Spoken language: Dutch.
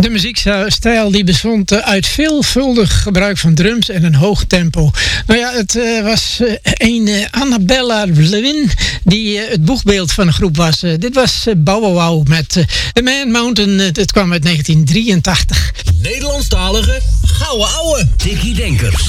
De muziekstijl die bestond uit veelvuldig gebruik van drums en een hoog tempo. Nou ja, het was Annabella Levin die het boegbeeld van de groep was. Dit was Bow Wow Wow met The Man Mountain. Het kwam uit 1983. Nederlandstalige Gouden Ouwe. Dickie Denkers.